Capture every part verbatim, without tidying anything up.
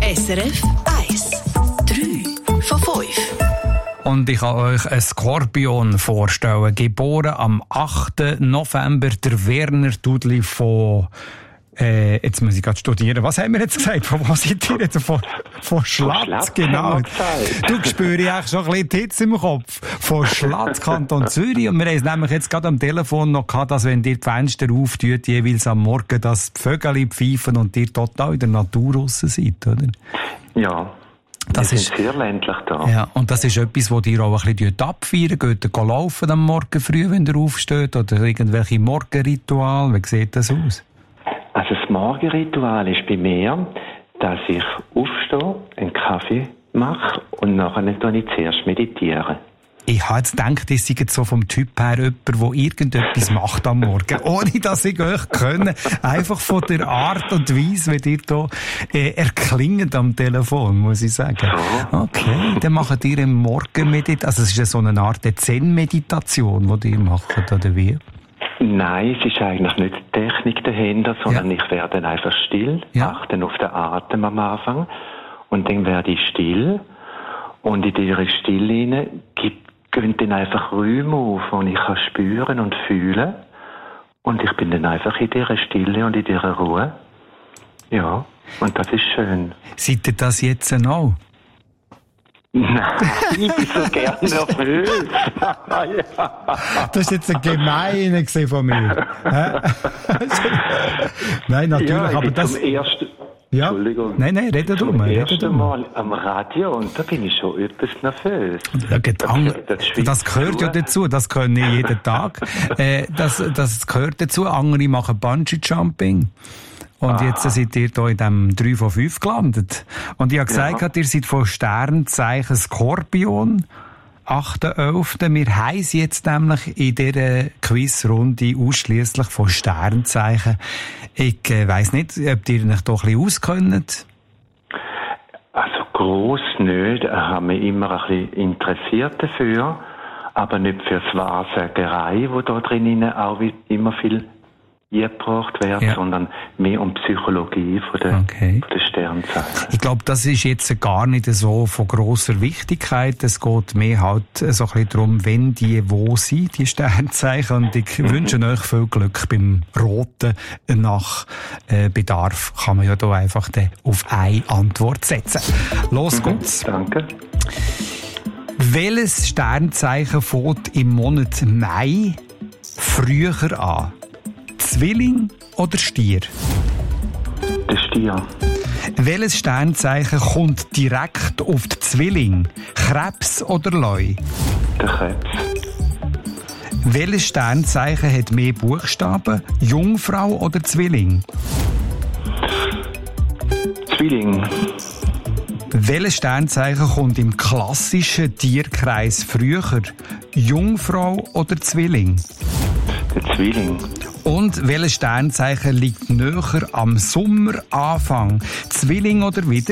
S R F eins. drei von fünf. Und ich kann euch einen Skorpion vorstellen. Geboren am achten November, der Werner Dudli von... Äh, jetzt muss ich gerade studieren. Was haben wir jetzt gesagt? Von was seid ihr jetzt? Von, von Schlatz, Schlatz, genau. Du spürst eigentlich schon ein bisschen die Hitze im Kopf. Von Schlatz, Kanton Zürich. Und wir haben es nämlich jetzt gerade am Telefon noch gehabt, dass wenn ihr die Fenster auftut, jeweils am Morgen, dass die Vögel pfeifen und ihr total in der Natur draussen seid, oder? Ja. Das wir ist sind sehr ländlich da. Ja, und das ist etwas, was ihr auch ein bisschen abfeiern. Geht ihr laufen am Morgen früh, wenn ihr aufsteht? Oder irgendwelche Morgenrituale? Wie sieht das aus? Also das Morgenritual ist bei mir, dass ich aufstehe, einen Kaffee mache und nachher dann zuerst meditiere. Ich habe jetzt gedacht, ihr seid so vom Typ her jemand, der irgendetwas macht am Morgen, ohne dass ich euch kenne. Einfach von der Art und Weise, wie ihr hier äh, erklingt am Telefon, muss ich sagen. Okay, dann macht ihr eine Morgenmeditation. Also es ist ja so eine Art Zen-Meditation, die ihr macht, oder wie? Nein, es ist eigentlich nicht die Technik dahinter, sondern ja. ich werde einfach still, ja. achte auf den Atem am Anfang und dann werde ich still und in dieser Stille hinein gehen dann einfach Räume auf, die ich kann spüren und fühlen und ich bin dann einfach in dieser Stille und in dieser Ruhe. Ja, und das ist schön. Seid ihr das jetzt auch? Nein, ich bin so gerne nervös. Das ist jetzt ein Gemeine von mir. Nein, natürlich, ja, aber das... Ersten, ja. Entschuldigung. Nein, nein, rede du mal. Das erste Mal am Radio und da bin ich schon etwas nervös. Ja, das, das gehört ja dazu, das können nicht jeden Tag. äh, das, das gehört dazu, andere machen Bungee-Jumping. Und ah. jetzt seid ihr hier in diesem drei von fünf gelandet. Und ich habe gesagt, ja. ihr seid von Sternzeichen Skorpion, achten elften Wir haben sie jetzt nämlich in dieser Quizrunde ausschliesslich von Sternzeichen. Ich äh, weiss nicht, ob ihr euch doch ein bisschen auskennt. Also gross nicht. Ich habe mich immer ein bisschen interessiert dafür. Aber nicht für das Wahrsagerei, wo da drinnen auch immer viel eingebracht wird, ja. sondern mehr um Psychologie von der, okay. von der Sternzeichen. Ich glaube, das ist jetzt gar nicht so von grosser Wichtigkeit. Es geht mehr halt so ein bisschen darum, wenn die wo sind, die Sternzeichen. Und ich mhm. wünsche euch viel Glück beim Roten. Nach äh, Bedarf kann man ja da einfach auf eine Antwort setzen. Los mhm. geht's. Danke. Welches Sternzeichen fängt im Monat Mai früher an? Zwilling oder Stier? Der Stier. Welches Sternzeichen kommt direkt auf die Zwilling? Krebs oder Leu? Der Krebs. Welches Sternzeichen hat mehr Buchstaben? Jungfrau oder Zwilling? Zwilling. Welches Sternzeichen kommt im klassischen Tierkreis früher? Jungfrau oder Zwilling? Der Zwilling. Und welches Sternzeichen liegt näher am Sommeranfang? Zwilling oder wieder?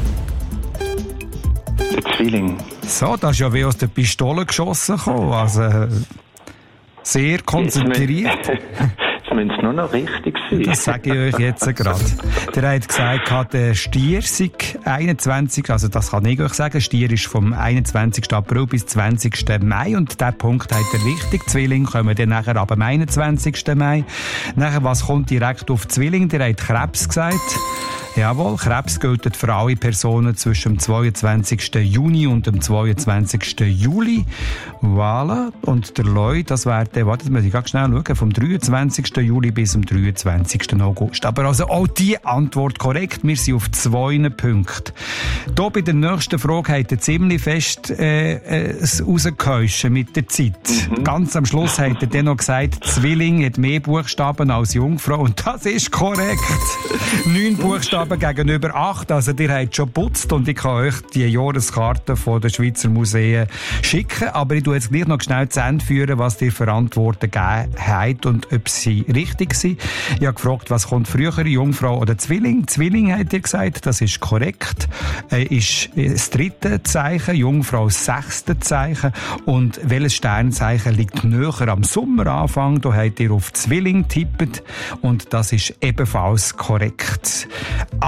Der Zwilling. So, das ist ja wie aus der Pistole geschossen gekommen. Also, sehr konzentriert. Jetzt müssen es nur noch richtig sein. Das sage ich euch jetzt gerade. Der hat gesagt, der Stier sei einundzwanzig, also das kann ich euch sagen, Stier ist vom einundzwanzigsten April bis zwanzigsten Mai und der Punkt hat er richtig. Zwilling kommen dann nachher ab dem einundzwanzigsten Mai. Nachher, was kommt direkt auf Zwilling? Der hat Krebs gesagt. Jawohl, Krebs gilt für alle Personen zwischen dem zweiundzwanzigsten Juni und dem zweiundzwanzigsten Juli. Voilà. Und der Leu, das wäre der, warte, muss ich ganz schnell schauen, vom dreiundzwanzigsten Juli bis zum dreiundzwanzigsten August. Aber also auch die Antwort korrekt. Wir sind auf zwei Punkten. Hier bei der nächsten Frage hat er ziemlich fest äh, äh, rausgehäuschen mit der Zeit. Mhm. Ganz am Schluss hat er dann noch gesagt, Zwilling hat mehr Buchstaben als Jungfrau. Und das ist korrekt. Neun Buchstaben gegenüber acht. Also, ihr habt schon putzt und ich kann euch die Jahreskarte von den Schweizer Museen schicken. Aber ich tue jetzt gleich noch schnell zu Ende führen, was ihr für Antworten gegeben habt und ob sie richtig sind. Ich habe gefragt, was kommt früher, Jungfrau oder Zwilling? Zwilling, habt ihr gesagt, das ist korrekt. Äh, ist das dritte Zeichen, Jungfrau das sechste Zeichen. Und welches Sternzeichen liegt näher am Sommeranfang? Da habt ihr auf Zwilling tippt und das ist ebenfalls korrekt.